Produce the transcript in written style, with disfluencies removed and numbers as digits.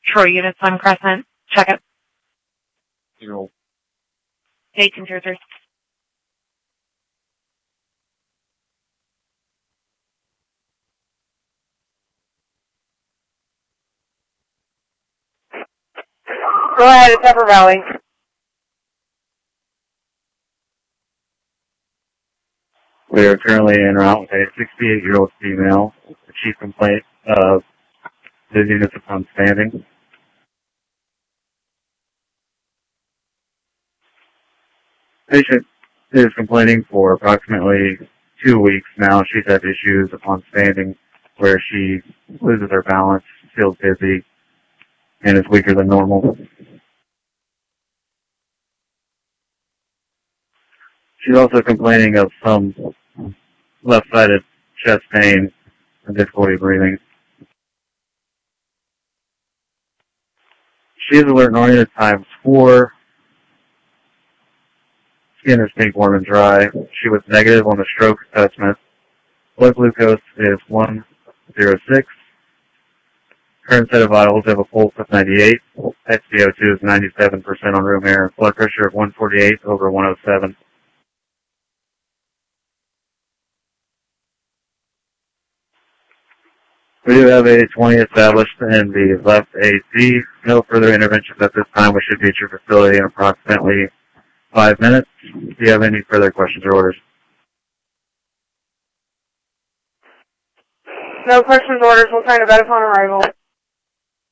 Troy units on Crescent. Check it. 0. 1803. Go ahead, it's Upper Valley. We are currently en route with a 68-year-old female. The chief complaint of dizziness upon standing. Patient is complaining for approximately 2 weeks now. She's had issues upon standing where she loses her balance, feels dizzy, and is weaker than normal. She's also complaining of some left-sided chest pain and difficulty breathing. She is alert and oriented ×4. Skin is pink, warm, and dry. She was negative on the stroke assessment. Blood glucose is 106. Current set of vitals have a pulse of 98. SpO2 is 97% on room air. Blood pressure of 148/107. We do have a 20 established in the left AC. No further interventions at this time. We should be at your facility in approximately 5 minutes. Do you have any further questions or orders? No questions, orders. We'll turn to bed upon arrival.